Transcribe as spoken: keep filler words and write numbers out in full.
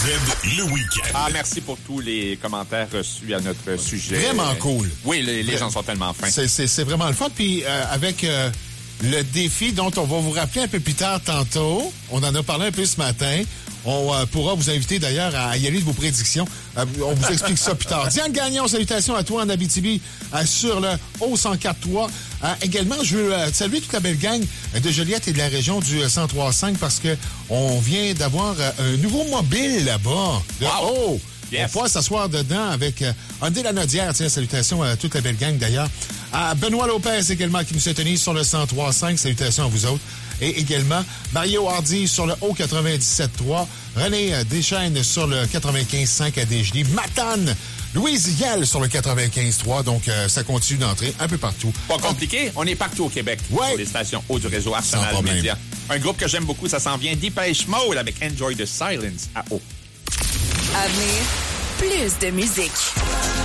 Z, le week-end. Ah, merci pour tous les commentaires reçus à notre sujet. Vraiment cool. Oui, les, les gens sont tellement fins. C'est, c'est, c'est vraiment le fun. Puis euh, avec euh, le défi dont on va vous rappeler un peu plus tard tantôt, on en a parlé un peu ce matin. On euh, pourra vous inviter d'ailleurs à y aller de vos prédictions. Euh, on vous explique ça plus tard. Diane Gagnon, salutations à toi en Abitibi euh, sur le O cent quatre trois. Euh, également, je veux euh, saluer toute la belle gang de Joliette et de la région du euh, cent trois cinq parce que on vient d'avoir euh, un nouveau mobile là-bas. De Wow. haut. Yes. On va s'asseoir dedans avec euh, Hyundai Lanaudière. Tiens, salutations à toute la belle gang d'ailleurs. À Benoît Lopez également qui nous s'intonise sur le cent trois cinq. Salutations à vous autres. Et également Mario Hardy sur le O quatre-vingt-dix-sept trois. René Deschaines sur le quatre-vingt-quinze cinq à Desjardins. Matane, Louise Yel sur le quatre-vingt-quinze trois. Donc, euh, ça continue d'entrer un peu partout. Pas compliqué, on est partout au Québec. Ouais. Sur les stations haut du réseau Sans Arsenal problème. Media. Un groupe que j'aime beaucoup, ça s'en vient. Depeche Mode avec Enjoy the Silence à haut. À venir, plus de musique.